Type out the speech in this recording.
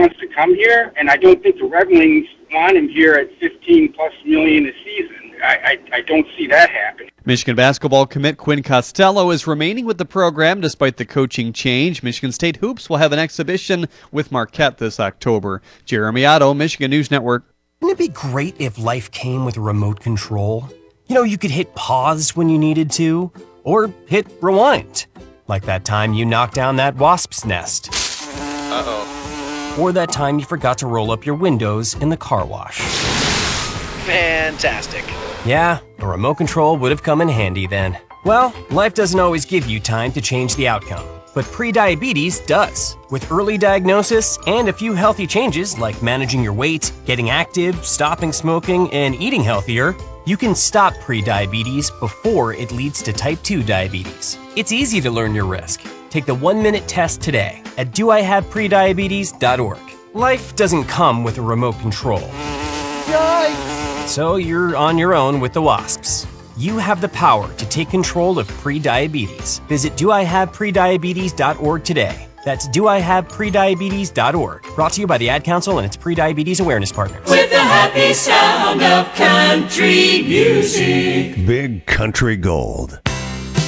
wants to come here, and I don't think the Red Wings want him here at $15+ million a season. I don't see that happening. Michigan basketball commit Quinn Costello is remaining with the program despite the coaching change. Michigan State Hoops will have an exhibition with Marquette this October. Jeremy Otto, Michigan News Network. Wouldn't it be great if life came with a remote control? You know, you could hit pause when you needed to, or hit rewind. Like that time you knocked down that wasp's nest. Uh-oh. Or that time you forgot to roll up your windows in the car wash. Fantastic. Yeah, a remote control would have come in handy then. Well, life doesn't always give you time to change the outcome, but prediabetes does. With early diagnosis and a few healthy changes like managing your weight, getting active, stopping smoking, and eating healthier, you can stop prediabetes before it leads to type 2 diabetes. It's easy to learn your risk. Take the 1-minute test today at doihaveprediabetes.org. Life doesn't come with a remote control. Yikes! So you're on your own with the wasps. You have the power to take control of prediabetes. Visit doihaveprediabetes.org today. That's doihaveprediabetes.org. Brought to you by the Ad Council and its Prediabetes Awareness Partners. With the happy sound of country music. Big Country Gold.